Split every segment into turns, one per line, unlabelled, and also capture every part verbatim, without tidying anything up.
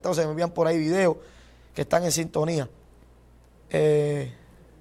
Entonces me envían por ahí videos que están en sintonía. Eh,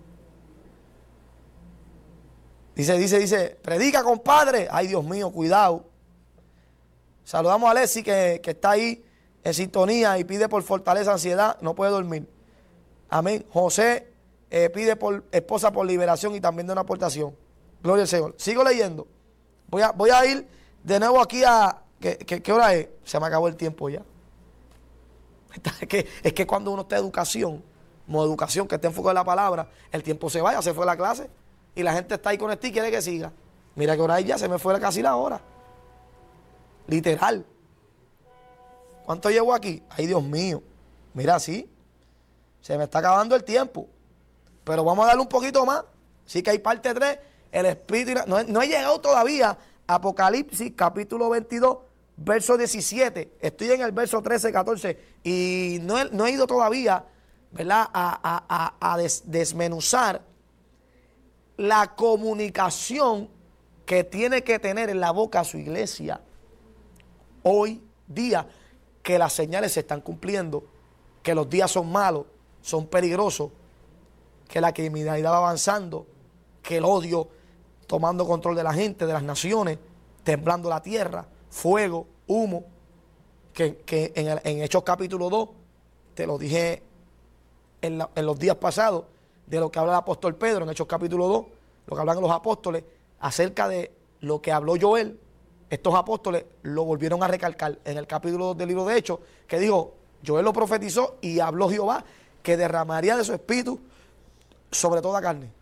dice, dice, dice, predica, compadre. Ay, Dios mío, cuidado. Saludamos a Alexi que, que está ahí en sintonía y pide por fortaleza, ansiedad, no puede dormir. Amén. José eh, pide por esposa por liberación y también de una aportación. Gloria al Señor. Sigo leyendo. Voy a, voy a ir de nuevo aquí a... ¿Qué, qué, qué hora es? Se me acabó el tiempo ya. Es que, es que cuando uno está en educación, como educación que esté enfocado en la palabra, el tiempo se vaya, se fue la clase y la gente está ahí con este y quiere que siga. Mira que hora es ya, se me fue casi la hora. Literal. ¿Cuánto llevo aquí? Ay, Dios mío. Mira, sí. Se me está acabando el tiempo. Pero vamos a darle un poquito más. Así que hay parte tres. El espíritu. No, no he llegado todavía a Apocalipsis, capítulo veintidós, verso diecisiete. Estoy en el verso trece, catorce. Y no he, no he ido todavía, ¿verdad?, a, a, a, a des, desmenuzar la comunicación que tiene que tener en la boca su iglesia hoy día, que las señales se están cumpliendo, que los días son malos, son peligrosos, que la criminalidad va avanzando, que el odio tomando control de la gente, de las naciones, temblando la tierra, fuego, humo, que, que en, el, en Hechos capítulo dos, te lo dije en, la, en los días pasados, de lo que habla el apóstol Pedro en Hechos capítulo dos, lo que hablan los apóstoles, acerca de lo que habló Joel. Estos apóstoles lo volvieron a recalcar en el capítulo dos del libro de Hechos, que dijo, Joel lo profetizó y habló Jehová que derramaría de su espíritu sobre toda carne.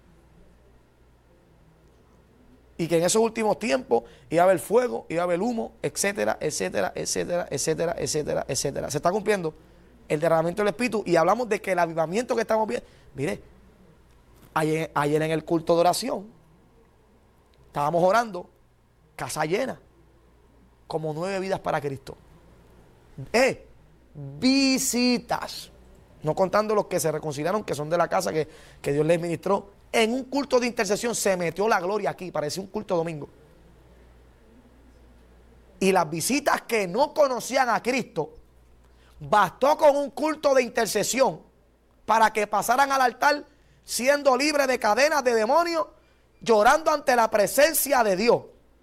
Y que en esos últimos tiempos iba a haber fuego, iba a haber humo, etcétera, etcétera, etcétera, etcétera, etcétera, etcétera. Se está cumpliendo el derramamiento del espíritu y hablamos de que el avivamiento que estamos viendo, mire, ayer, ayer en el culto de oración, estábamos orando, casa llena, como nueve vidas para Cristo. Eh, visitas, no contando los que se reconciliaron, que son de la casa que, que Dios les ministró. En un culto de intercesión se metió la gloria aquí, parecía un culto domingo. Y las visitas que no conocían a Cristo, bastó con un culto de intercesión para que pasaran al altar siendo libres de cadenas de demonios, llorando ante la presencia de Dios.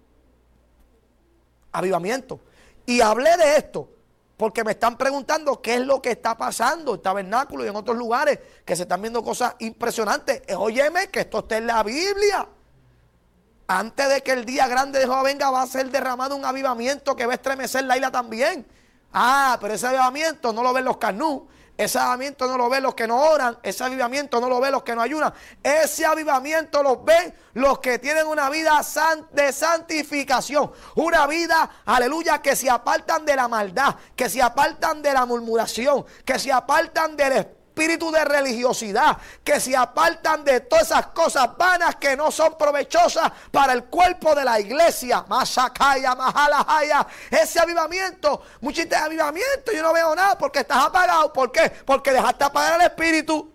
Avivamiento. Y hablé de esto porque me están preguntando qué es lo que está pasando en Tabernáculo y en otros lugares que se están viendo cosas impresionantes. Óyeme, que esto está en la Biblia. Antes de que el día grande de Jehová venga, va a ser derramado un avivamiento que va a estremecer la isla también. Ah, pero ese avivamiento no lo ven los carnú. Ese avivamiento no lo ven los que no oran. Ese avivamiento no lo ven los que no ayunan. Ese avivamiento lo ven los que tienen una vida de santificación. Una vida, aleluya, que se apartan de la maldad, que se apartan de la murmuración, que se apartan del espíritu de religiosidad, que se apartan de todas esas cosas vanas que no son provechosas para el cuerpo de la iglesia. Masacaya, majalajaya. Ese avivamiento, muchísimo avivamiento, yo no veo nada porque estás apagado. ¿Por qué? Porque dejaste apagar el espíritu.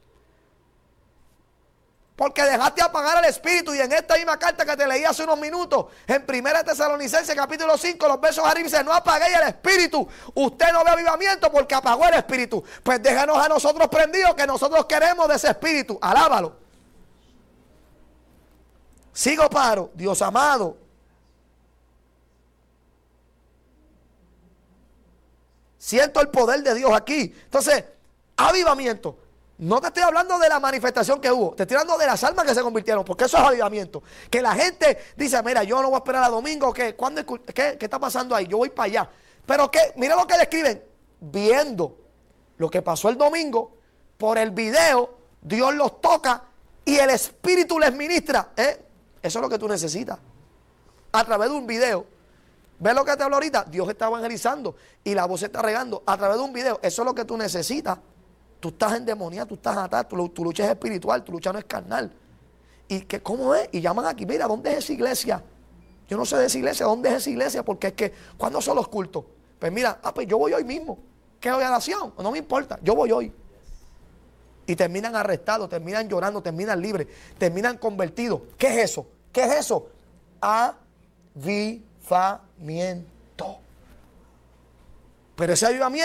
Porque dejaste apagar el espíritu. Y en esta misma carta que te leí hace unos minutos, en primera Tesalonicenses capítulo cinco, los versos arriba dice, no apaguéis el espíritu. Usted no ve avivamiento porque apagó el espíritu. Pues déjanos a nosotros prendidos, que nosotros queremos de ese espíritu. Alábalo. Sigo paro, Dios amado. Siento el poder de Dios aquí. Entonces, avivamiento. No te estoy hablando de la manifestación que hubo, te estoy hablando de las almas que se convirtieron, porque eso es avivamiento. Que la gente dice, mira, yo no voy a esperar a domingo, ¿qué, ¿Cuándo, qué, ¿qué está pasando ahí? Yo voy para allá. Pero que, mira lo que le escriben, viendo lo que pasó el domingo, por el video, Dios los toca y el Espíritu les ministra. ¿Eh? Eso es lo que tú necesitas. A través de un video. ¿Ves lo que te hablo ahorita? Dios está evangelizando y la voz se está regando a través de un video. Eso es lo que tú necesitas. Tú estás endemoniado, tú estás atado, tu, tu lucha es espiritual, tu lucha no es carnal. ¿Y que, cómo es? Y llaman aquí, mira, ¿dónde es esa iglesia? Yo no sé de esa iglesia, ¿dónde es esa iglesia? Porque es que, ¿cuándo son los cultos? Pues mira, ah, pues yo voy hoy mismo. ¿Qué oración? No me importa, yo voy hoy. Y terminan arrestados, terminan llorando, terminan libres, terminan convertidos. ¿Qué es eso? ¿Qué es eso? Avivamiento. Pero ese avivamiento